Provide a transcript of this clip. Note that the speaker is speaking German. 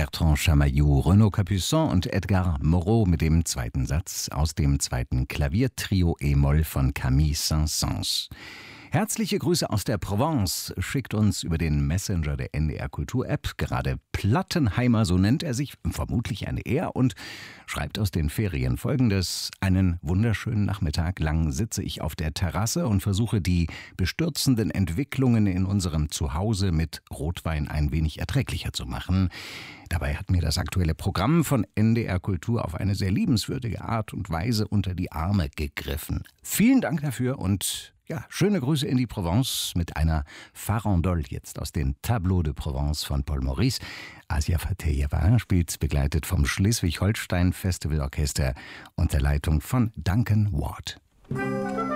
Bertrand Chamayou, Renaud Capuçon und Edgar Moreau mit dem zweiten Satz aus dem zweiten Klaviertrio E-Moll von Camille Saint-Saëns. Herzliche Grüße aus der Provence schickt uns über den Messenger der NDR Kultur App gerade Plattenheimer, so nennt er sich, vermutlich eine Er, und schreibt aus den Ferien Folgendes: Einen wunderschönen Nachmittag lang sitze ich auf der Terrasse und versuche die bestürzenden Entwicklungen in unserem Zuhause mit Rotwein ein wenig erträglicher zu machen. Dabei hat mir das aktuelle Programm von NDR Kultur auf eine sehr liebenswürdige Art und Weise unter die Arme gegriffen. Vielen Dank dafür und ja, schöne Grüße in die Provence mit einer Farandole jetzt aus den Tableaux de Provence von Paul Maurice. Asia Fatehova spielt begleitet vom Schleswig-Holstein Festivalorchester unter Leitung von Duncan Ward.